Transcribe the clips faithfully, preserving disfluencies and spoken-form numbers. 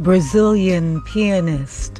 Brazilian pianist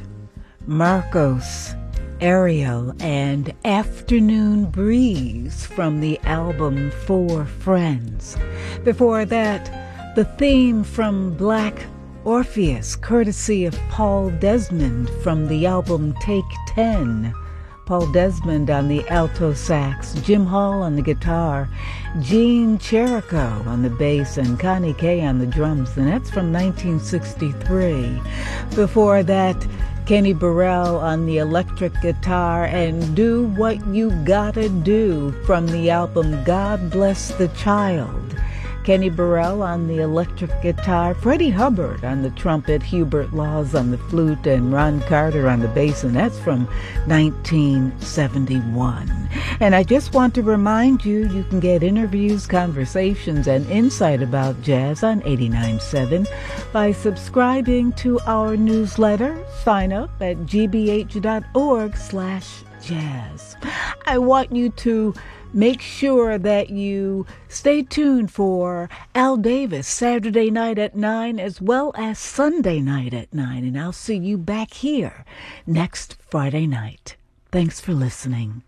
Marcos Ariel and Afternoon Breeze from the album Four Friends. Before that, the theme from Black Orpheus, courtesy of Paul Desmond from the album Take Ten. Paul Desmond on the alto sax, Jim Hall on the guitar, Gene Cherico on the bass, and Connie Kay on the drums, and that's from nineteen sixty-three. Before that, Kenny Burrell on the electric guitar and Do What You Gotta Do from the album God Bless the Child. Kenny Burrell on the electric guitar, Freddie Hubbard on the trumpet, Hubert Laws on the flute, and Ron Carter on the bass, and that's from nineteen seventy-one. And I just want to remind you, you can get interviews, conversations, and insight about jazz on eighty-nine point seven by subscribing to our newsletter. Sign up at g b h dot org slash jazz. I want you to make sure that you stay tuned for Al Davis Saturday night at nine as well as Sunday night at nine. And I'll see you back here next Friday night. Thanks for listening.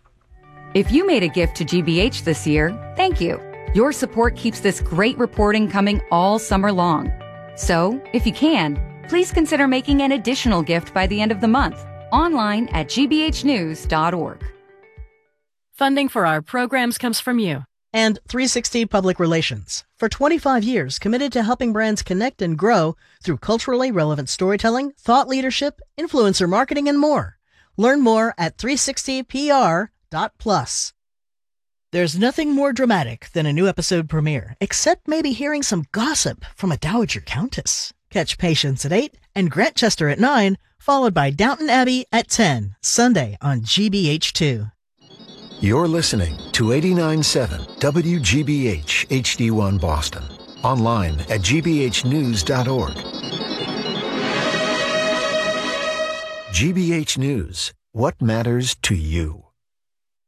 If you made a gift to G B H this year, thank you. Your support keeps this great reporting coming all summer long. So, if you can, please consider making an additional gift by the end of the month, online at g b h news dot org. Funding for our programs comes from you. And three sixty Public Relations, for twenty-five years committed to helping brands connect and grow through culturally relevant storytelling, thought leadership, influencer marketing, and more. Learn more at three sixty p r dot plus. There's nothing more dramatic than a new episode premiere, except maybe hearing some gossip from a dowager countess. Catch Patience at eight and Grantchester at nine, followed by Downton Abbey at ten, Sunday on G B H two. You're listening to eighty-nine point seven W G B H H D one Boston. Online at g b h news dot org. G B H News. What matters to you?